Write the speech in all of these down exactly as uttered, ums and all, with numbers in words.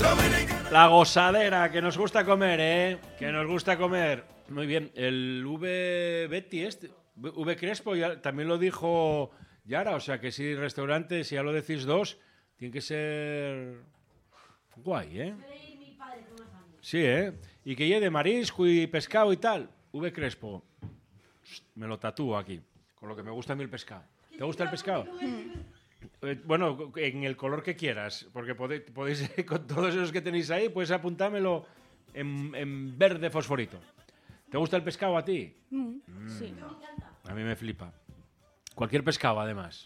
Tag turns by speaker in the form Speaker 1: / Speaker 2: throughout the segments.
Speaker 1: La gozadera, que nos gusta comer, ¿eh? Que nos gusta comer. Muy bien, el V Betty este, V Crespo, ya, también lo dijo Yara, o sea que si restaurante, si ya lo decís dos, tiene que ser guay, ¿eh? Sí, ¿eh? Y que lleve de marisco y pescado y tal, V Crespo. Me lo tatúo aquí, con lo que me gusta a mí el pescado. ¿Te gusta el pescado? Eh, bueno, en el color que quieras, porque podéis, podéis con todos esos que tenéis ahí, puedes apuntármelo en, en verde fosforito. ¿Te gusta el pescado a ti?
Speaker 2: Mm, mm. Sí.
Speaker 1: A mí me flipa. Cualquier pescado, además.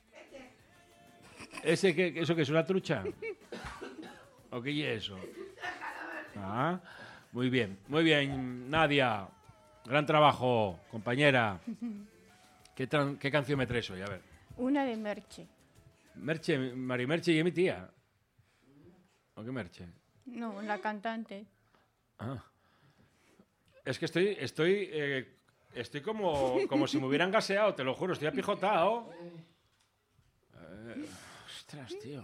Speaker 1: ¿Ese que, ¿Eso qué es? ¿Una trucha? ¿O qué es eso? Ah, muy bien, muy bien, Nadia. Gran trabajo, compañera. ¿Qué, ¿Qué canción me traes hoy? A ver.
Speaker 2: Una de Merche.
Speaker 1: Merche, Mari Merche y mi tía. ¿O qué Merche?
Speaker 2: No, la cantante.
Speaker 1: Ah. Es que estoy, estoy, eh, estoy como, como si me hubieran gaseado, te lo juro, estoy apijotado. Eh, ostras, tío.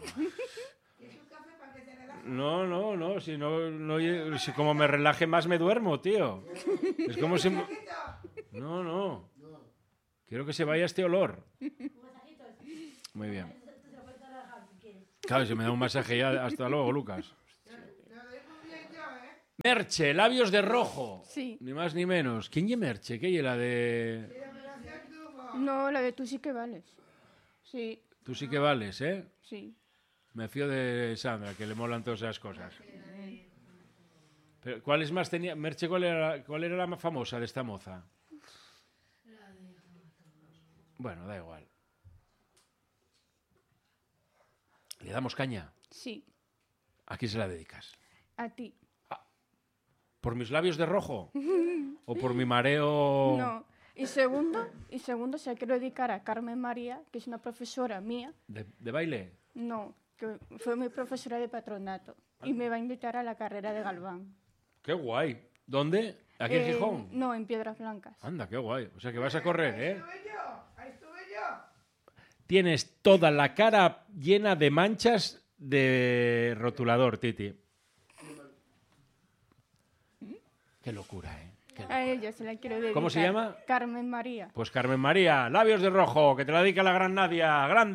Speaker 1: No, no, no, si no, no, si como me relaje más me duermo, tío. Es como si... No, no. Quiero que se vaya este olor. Muy bien. Claro, si me da un masaje ya, hasta luego, Lucas. Merche, labios de rojo.
Speaker 2: Sí.
Speaker 1: Ni más ni menos. ¿Quién es Merche? ¿Qué es la de...?
Speaker 2: No, la de Tú sí que vales. Sí.
Speaker 1: Tú sí que vales, ¿eh?
Speaker 2: Sí.
Speaker 1: Me fío de Sandra, que le molan todas esas cosas. Pero, ¿cuál es más tenía? Merche, ¿cuál era, ¿cuál era la más famosa de esta moza? Bueno, da igual. ¿Le damos caña?
Speaker 2: Sí.
Speaker 1: ¿A quién se la dedicas?
Speaker 2: A ti.
Speaker 1: ¿Por mis labios de rojo? ¿O por mi mareo...?
Speaker 2: No. Y segundo, y segundo se la quiero dedicar a Carmen María, que es una profesora mía.
Speaker 1: ¿De, de baile?
Speaker 2: No, que fue mi profesora de patronato. Y me va a invitar a la carrera de Galván.
Speaker 1: ¡Qué guay! ¿Dónde? ¿Aquí en
Speaker 2: Eh,
Speaker 1: Gijón?
Speaker 2: No, en Piedras Blancas.
Speaker 1: Anda, qué guay. O sea que vas a correr, ¿eh?
Speaker 3: Ahí estuve yo, ahí estuve yo.
Speaker 1: Tienes toda la cara llena de manchas de rotulador, Titi. Qué locura, ¿eh? Qué locura.
Speaker 2: A ella se la quiero dedicar.
Speaker 1: ¿Cómo se llama?
Speaker 2: Carmen María.
Speaker 1: Pues Carmen María, labios de rojo, que te la dedica la gran Nadia. ¡Grande!